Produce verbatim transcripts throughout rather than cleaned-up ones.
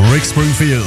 Rick Springfield.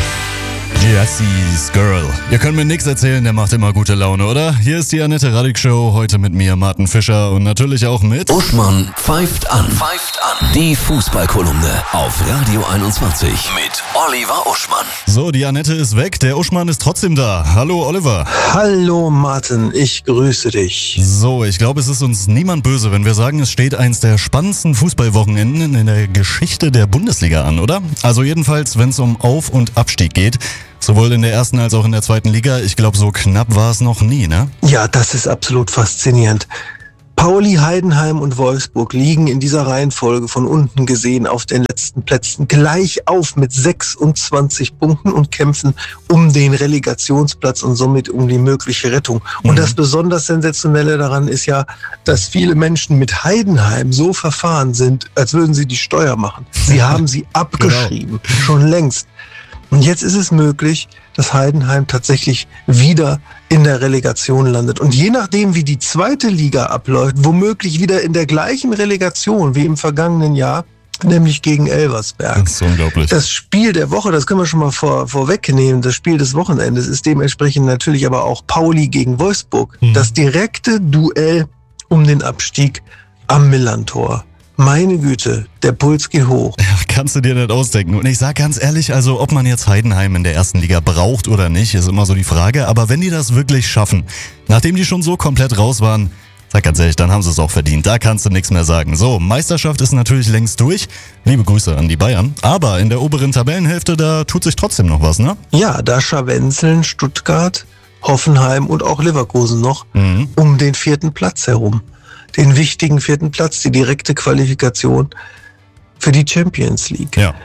Jesse's Girl. Ihr könnt mir nichts erzählen, der macht immer gute Laune, oder? Hier ist die Annette Radig Show, heute mit mir, Martin Fischer, und natürlich auch mit... Uschmann pfeift an. Pfeift an. Die Fußballkolumne auf Radio einundzwanzig mit Oliver Uschmann. So, die Annette ist weg, der Uschmann ist trotzdem da. Hallo Oliver. Hallo Martin, ich grüße dich. So, ich glaube, es ist uns niemand böse, wenn wir sagen, es steht eins der spannendsten Fußballwochenenden in der Geschichte der Bundesliga an, oder? Also jedenfalls, wenn es um Auf- und Abstieg geht. Sowohl in der ersten als auch in der zweiten Liga. Ich glaube, so knapp war es noch nie, ne? Ja, das ist absolut faszinierend. Pauli, Heidenheim und Wolfsburg liegen in dieser Reihenfolge von unten gesehen auf den letzten Plätzen gleich auf mit sechsundzwanzig Punkten und kämpfen um den Relegationsplatz und somit um die mögliche Rettung. Und mhm. das besonders Sensationelle daran ist ja, dass viele Menschen mit Heidenheim so verfahren sind, als würden sie die Steuer machen. Sie haben sie abgeschrieben, genau. Schon längst. Und jetzt ist es möglich, dass Heidenheim tatsächlich wieder in der Relegation landet. Und je nachdem, wie die zweite Liga abläuft, womöglich wieder in der gleichen Relegation wie im vergangenen Jahr, nämlich gegen Elversberg. Das ist unglaublich. Das Spiel der Woche, das können wir schon mal vor, vorwegnehmen, das Spiel des Wochenendes ist dementsprechend natürlich aber auch Pauli gegen Wolfsburg. Hm. Das direkte Duell um den Abstieg am Millantor. Meine Güte, der Puls geht hoch. Ja, kannst du dir nicht ausdenken. Und ich sag ganz ehrlich, also ob man jetzt Heidenheim in der ersten Liga braucht oder nicht, ist immer so die Frage. Aber wenn die das wirklich schaffen, nachdem die schon so komplett raus waren, sag ganz ehrlich, dann haben sie es auch verdient. Da kannst du nichts mehr sagen. So, Meisterschaft ist natürlich längst durch. Liebe Grüße an die Bayern. Aber in der oberen Tabellenhälfte, da tut sich trotzdem noch was, ne? Ja, da scharwenzeln Stuttgart, Hoffenheim und auch Leverkusen noch mhm. um den vierten Platz herum. Den wichtigen vierten Platz, die direkte Qualifikation für die Champions League. Ja.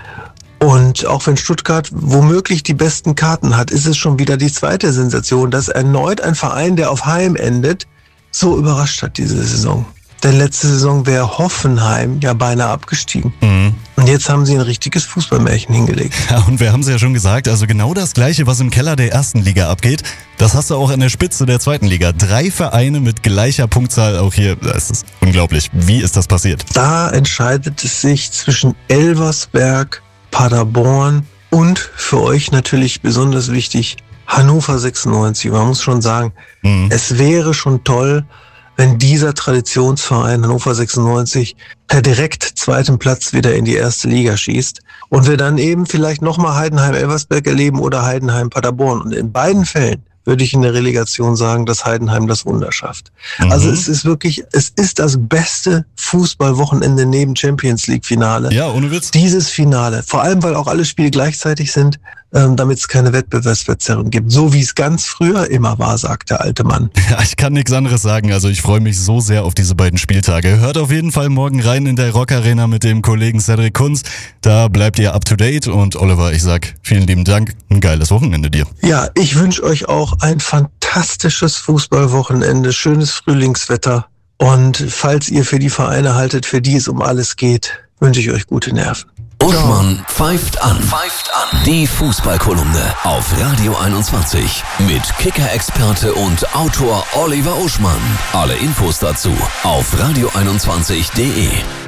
Und auch wenn Stuttgart womöglich die besten Karten hat, ist es schon wieder die zweite Sensation, dass erneut ein Verein, der auf Heim endet, so überrascht hat diese Saison. Denn letzte Saison wäre Hoffenheim ja beinahe abgestiegen. Mhm. Und jetzt haben sie ein richtiges Fußballmärchen hingelegt. Ja, und wir haben es ja schon gesagt, also genau das Gleiche, was im Keller der ersten Liga abgeht, das hast du auch an der Spitze der zweiten Liga. Drei Vereine mit gleicher Punktzahl, auch hier, das ist unglaublich. Wie ist das passiert? Da entscheidet es sich zwischen Elversberg, Paderborn und für euch natürlich besonders wichtig, Hannover sechsundneunzig. Man muss schon sagen, mhm. es wäre schon toll, wenn dieser Traditionsverein Hannover sechsundneunzig per direkt zweiten Platz wieder in die erste Liga schießt und wir dann eben vielleicht nochmal Heidenheim-Elversberg erleben oder Heidenheim-Paderborn. Und in beiden Fällen würde ich in der Relegation sagen, dass Heidenheim das Wunder schafft. Mhm. Also es ist wirklich, es ist das beste Fußballwochenende neben Champions-League-Finale. Ja, ohne Witz. Dieses Finale, vor allem weil auch alle Spiele gleichzeitig sind, ähm, damit es keine Wettbewerbsverzerrung gibt. So wie es ganz früher immer war, sagt der alte Mann. Ja, ich kann nichts anderes sagen. Also ich freue mich so sehr auf diese beiden Spieltage. Hört auf jeden Fall morgen rein in der Rock Arena mit dem Kollegen Cedric Kunz. Da bleibt ihr up to date. Und Oliver, ich sag vielen lieben Dank. Ein geiles Wochenende dir. Ja, ich wünsche euch auch ein fantastisches Fußballwochenende, schönes Frühlingswetter. Und falls ihr für die Vereine haltet, für die es um alles geht, wünsche ich euch gute Nerven. Uschmann pfeift an. Pfeift an. Die Fußballkolumne auf Radio einundzwanzig mit Kicker-Experte und Autor Oliver Uschmann. Alle Infos dazu auf radio einundzwanzig punkt de.